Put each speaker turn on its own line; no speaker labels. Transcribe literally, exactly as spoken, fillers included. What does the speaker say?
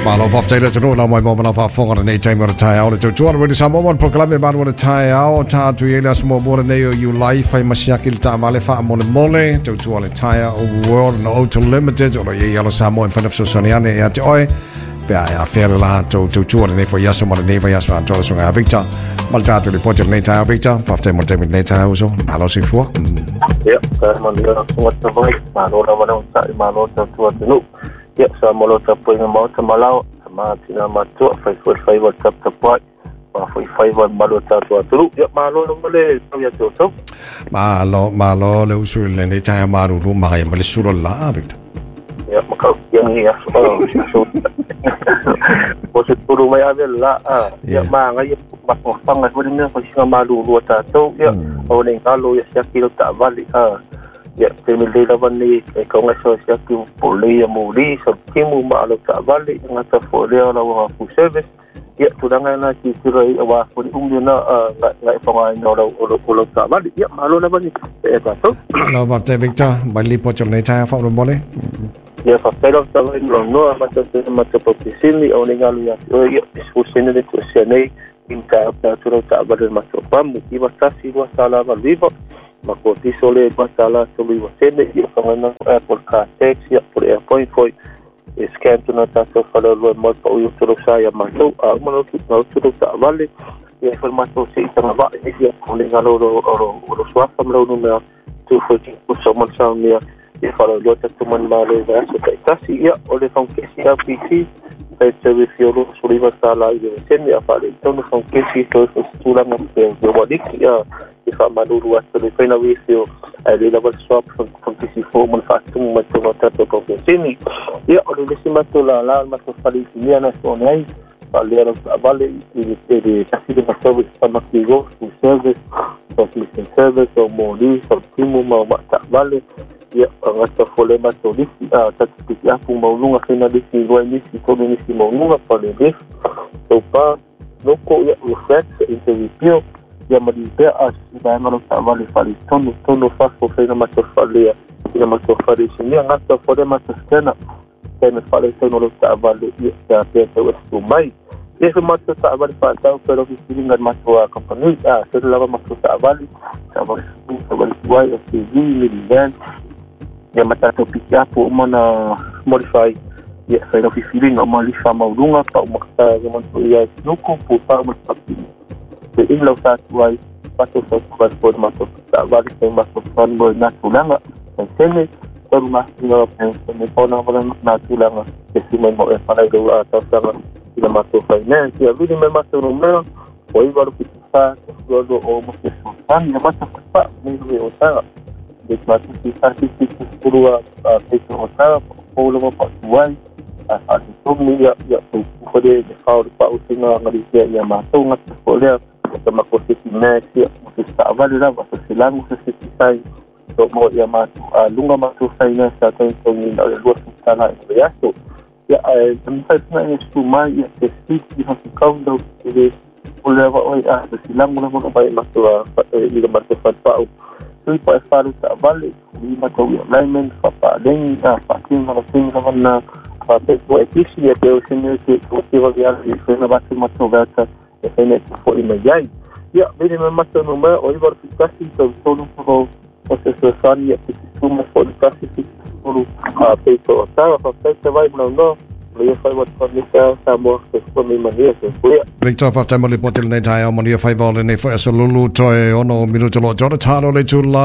Malo fa taila tu la mai mo na fa fonga nei time o tai au tu tu ora sa mo mo proclame ba no tai au ta tu ele mo mo nei you life ai masiaki ta male fa mo mole tu tu ole tai au world no auto limited o ye yalo sa mo in front of soniane ya te oi ba ya fer la tu tu tu nei for yaso mo nei fa yaso to so nga Victor malta tu le pote nei tai Victor fa te mo te nei tai au so malo si fu
ya ka mo ni ko ta vai ma lo la mo ta ma lo ta tu tu ya sa mo lo ta po ni mo ta malao ma tina ma tu fa fa fa wa ta ta po ma fa fa wa ma lo ta tu tu ya ma lo mo le ta ya tu so
ma lo ma lo le usu le nei tai ma ru ma ya ma le su lo la Victor
ya ma ka ya ni ya so o se tu mai ave la ya ma nga ya ma ko fa nga ko ni ko si ma lu lu ta tu ya o ne ka lo ya sa ki lo ta vali ha ya te mi le lava ni e ka nga so sia ki po le ya mo li so ki mo ma lo ta vale nga ta fo le la wa fu service ya tu danga na ki ki ro wa fu um na nga nga fa nga no lo lo ta vale ya ma lo na ba ni e ta so
lo ba te Victor ba li po chon nei tai fa lo mole
ya fa pero ta lo no ma ta ma ta po ki sini o ni nga lu ya o ya fu sini de tu sia nei in ta ta tu lo ta vale ma so pa mu ki ba ta si wa sala va vivo ma ko ti sole masala so mi wasene ya kanga airport car taxi ya por airport foi scan tu na ta so fala lo mo pa u tu sa ya ma so a mo no tu no tu ta vale ya formato si ta va ya ko le galo ro ro ro swa fam lo no me tu foi ki ku so man sa mi ya fala lo ta tu man ma le va so ta si ya o le fon ke si a p c pe se vi fiolo so li va sala ya wasene ya fala to no fon ke si to tu la mo pe yo wa dik ya if I'm not doing what the kind of issue, I did a swap from from T C four man fasting much of that to continue. Yeah, or the simato la la ma to fali nia na so nei, fali ala vale i the the service sama kigo, service, transmission service or more this or timu ma ta vale. Ya ngata fole ma to this ah tatu ya pu ma lunga fina this roi this ko ni si ma lunga fole this. So pa no ko ya reflect into the ya madibea as ba ngalo ta vale fali tono tono fa fo fe na ma to fali ya ma to fali sinia ngata fo de ma to skena kene fali tono lo ta vale ya pe te wes tu mai ye ma to ta vale fa ta pero ki singa ma to company ah se la ma to ta vale ta vale ta vale why of the really then ya mata to pikia po mo na modify ya fe no fi feeling o mo li fa ma lunga pa mo ta mo to ya no ko po pa mo ta the in-law that was pastor was for the master that was the master son boy na tulanga and sene so mas no and me pona wala na tulanga kasi mo e para do ata sa ila master finance ya vidi me master numero o iba ro pita do do o mo se san ya master pa me do o sa de master pita pita purua pita o sa o lo pa wai a a so mi ya ya ko de fa pa o singa ngari ya master ngat ko le kama ko si nesi ko sa vale la ko si lang ko si sai to mo ya ma lunga ma to sai na sa to to ni na lo sa na ya so ya ai tampa na ni su mai ya se si ki ha ki ka do de o le va oi a si lang mo mo ba ma to ni ma to fa pa o so pa fa sa vale ni ma to ya alignment fa pa den ta fa ki ma sin na na fa pe ko e ki si ya pe o sin ni ki ko ti va ya ni na ba ma to ga ta ene fo imediai ya vedi me mata no me o ivar fikasi to solo pro processo sani e tu me fo fikasi solo a peito ta fa peito vai no no le fai wat con ni ka sa mo se ko mi mania se foi
Victor fa tamo le potel nei tai o mo ni fai vole nei fo eso lulu toe ono minuto lo jora talo le tu